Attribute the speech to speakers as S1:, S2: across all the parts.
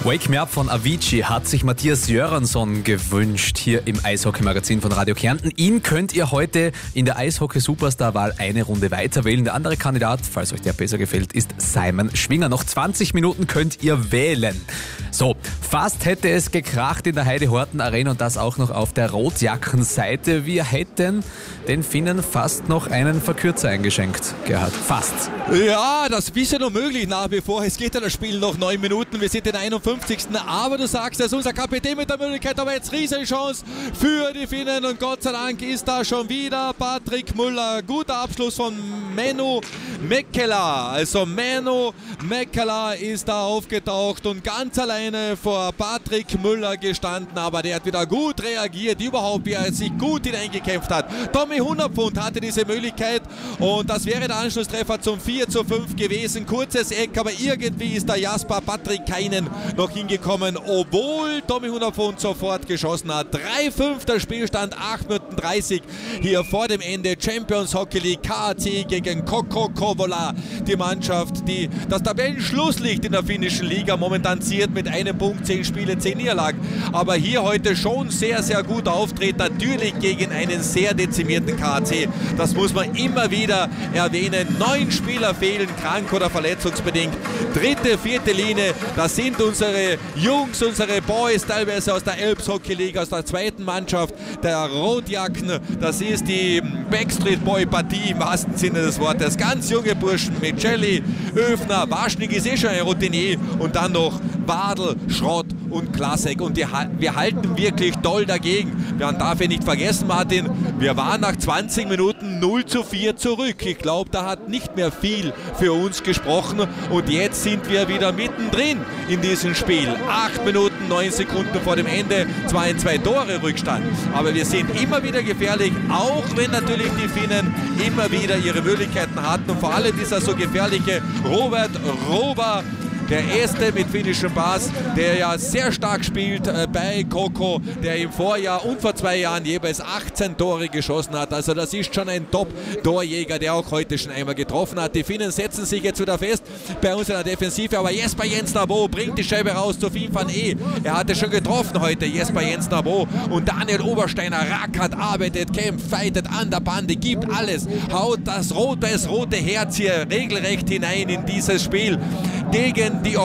S1: Wake Me Up von Avicii hat sich Matthias Jöransson gewünscht hier im Eishockey-Magazin von Radio Kärnten. Ihn könnt ihr heute in der Eishockey-Superstar-Wahl eine Runde weiter wählen. Der andere Kandidat, falls euch der besser gefällt, ist Simon Schwinger. Noch 20 Minuten könnt ihr wählen. So, fast hätte es gekracht in der Heide-Horten-Arena und das auch noch auf der Rotjackenseite. Wir hätten den Finnen fast noch einen Verkürzer eingeschenkt, Gerhard. Fast.
S2: Ja, das ist ja noch möglich nach wie vor. Es geht ja das Spiel noch 9 Minuten. Wir sind in 51. Aber du sagst, er ist unser Kapitän mit der Möglichkeit, aber jetzt Riesenchance für die Finnen und Gott sei Dank ist da schon wieder Patrick Müller. Guter Abschluss von Manu Mäkelä. Also Manu Mäkelä ist da aufgetaucht und ganz alleine vor Patrick Müller gestanden, aber der hat wieder gut reagiert, überhaupt wie er sich gut hineingekämpft hat. Tommy Hundertpfund hatte diese Möglichkeit und das wäre der Anschlusstreffer zum 4:5 gewesen. Kurzes Eck, aber irgendwie ist der Jasper Patrikainen noch hingekommen, obwohl Tommy Hundertpfund sofort geschossen hat. 3:5 der Spielstand, 8 Minuten 30 hier vor dem Ende. Champions Hockey League KAC gegen KK Kouvola. Die Mannschaft, die das Tabellenschlusslicht in der finnischen Liga momentan ziert mit einem Punkt, 10 Spiele, 10 Niederlagen. Aber hier heute schon sehr, sehr gut auftreten. Natürlich gegen einen sehr dezimierten KAC. Das muss man immer wieder erwähnen. 9 Spieler fehlen, krank oder verletzungsbedingt. Dritte, vierte Linie, das sind unsere Jungs, unsere Boys, teilweise aus der Elbs Hockey League, aus der zweiten Mannschaft der Rotjacken. Das ist die Backstreet Boy Partie im wahrsten Sinne des Wortes. Ganz junge Burschen mit Jelly, Öfner, Waschnik ist schon ein Routinier und dann noch Wadl, Schrott und Klasek. Und wir halten wirklich toll dagegen. Man darf ja nicht vergessen, Martin, wir waren nach 20 Minuten 0:4 zurück. Ich glaube, da hat nicht mehr viel für uns gesprochen und jetzt sind wir wieder mittendrin in diesem Spiel. 8 Minuten, 9 Sekunden vor dem Ende, 2 Tore Rückstand. Aber wir sind immer wieder gefährlich, auch wenn natürlich die Finnen immer wieder ihre Möglichkeiten hatten. Und vor allem dieser so gefährliche Robert Rober, der erste mit finnischem Pass, der ja sehr stark spielt bei KK, der im Vorjahr und vor 2 Jahren jeweils 18 Tore geschossen hat. Also das ist schon ein Top-Torjäger, der auch heute schon einmal getroffen hat. Die Finnen setzen sich jetzt wieder fest bei uns in der Defensive, aber Jesper Jens-Nabo bringt die Scheibe raus zu Finn van E. Er hatte schon getroffen heute, Jesper Jens-Nabo, und Daniel Obersteiner rackert, arbeitet, kämpft, fightet an der Bande, gibt alles, haut das rote Herz hier regelrecht hinein in dieses Spiel gegen die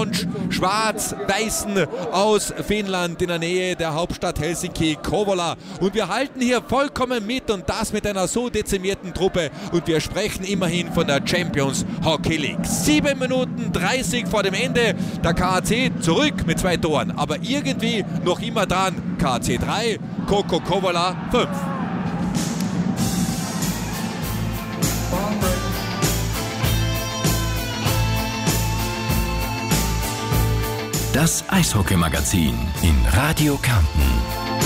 S2: orange-schwarz-weißen aus Finnland in der Nähe der Hauptstadt Helsinki, Kouvola. Und wir halten hier vollkommen mit und das mit einer so dezimierten Truppe. Und wir sprechen immerhin von der Champions Hockey League. 7 Minuten 30 vor dem Ende. Der KAC zurück mit 2 Toren. Aber irgendwie noch immer dran. KAC 3, KK Kouvola 5.
S3: Das Eishockey-Magazin in Radio Kärnten.